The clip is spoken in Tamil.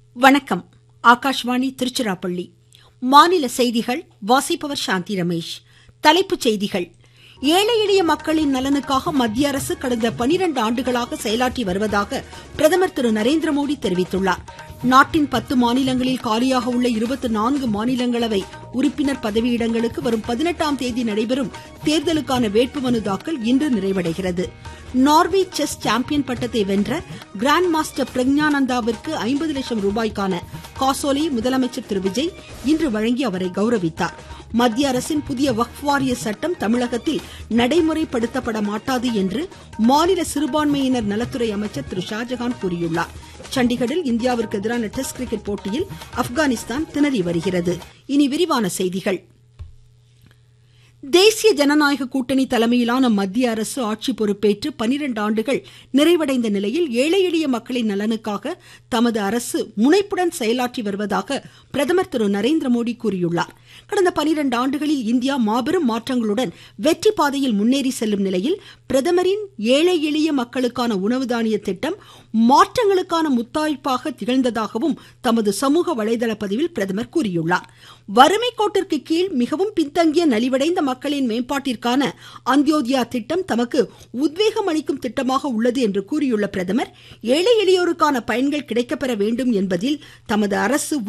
வணக்கம். ஆகாஷ்வாணி திருச்சிராப்பள்ளி. மாநில செய்திகள் வாசிப்பவர் சாந்தி ரமேஷ். தலைப்புச் செய்திகள். ஏழை எளிய மக்களின் நலனுக்காக மத்திய அரசு கடந்த 12 ஆண்டுகளாக செயலாற்றி வருவதாக பிரதமர் திரு நரேந்திரமோடி தெரிவித்துள்ளார். நாட்டின் 10 மாநிலங்களில் காலியாக உள்ள 24 மாநிலங்களவை உறுப்பினர் பதவியிடங்களுக்கு வரும் 18ஆம் தேதி நடைபெறும் தேர்தலுக்கான வேட்புமனு தாக்கல் இன்று நிறைவடைகிறது. நார்வே செஸ் சாம்பியன் பட்டத்தை வென்ற கிராண்ட் மாஸ்டர் பிரக்ஞானந்தாவிற்கு 50 லட்சம் ரூபாய்க்கான காசோலையை முதலமைச்சர் திரு விஜய் இன்று வழங்கி அவரை கௌரவித்தார். மத்திய அரசின் புதிய வக்ஃப் வாரிய சட்டம் தமிழகத்தில் நடைமுறைப்படுத்தப்பட மாட்டாது என்று மாநில சிறுபான்மையினர் நலத்துறை அமைச்சர் திரு ஷாஜகான் கூறியுள்ளார். சண்டிகரில் இந்தியாவிற்கு எதிரான டெஸ்ட் கிரிக்கெட் போட்டியில் ஆப்கானிஸ்தான் திணறி வருகிறது. இனி விரிவான செய்திகள். தேசிய ஜனநாயக கூட்டணி தலைமையிலான மத்திய அரசு ஆட்சி பொறுப்பேற்று 12 ஆண்டுகள் நிறைவடைந்த நிலையில் ஏழை எளிய மக்களின் நலனுக்காக தமது அரசு முனைப்புடன் செயலாற்றி வருவதாக பிரதமர் திரு நரேந்திரமோடி கூறியுள்ளார். கடந்த 12 ஆண்டுகளில் இந்தியா மாபெரும் மாற்றங்களுடன் வெற்றி பாதையில் முன்னேறி செல்லும் நிலையில் பிரதமரின் ஏழை எளிய மக்களுக்கான உணவு தானிய திட்டம் மாற்றங்களுக்கான முத்தாய்ப்பாக திகழ்ந்ததாகவும் தமது சமூக வலைதள பதிவில் பிரதமர் கூறியுள்ளார். வறுமை கோட்டிற்கு கீழ் மிகவும் பின்தங்கிய நலிவடைந்த மக்களின் மேம்பாட்டிற்கான அந்தியோதயா திட்டம் தமக்கு உத்வேகம் அளிக்கும் திட்டமாக உள்ளது என்று கூறியுள்ள பிரதமர், ஏழை எளியோருக்கான பயன்கள் கிடைக்கப்பெற வேண்டும் என்பதில் தமது அரசு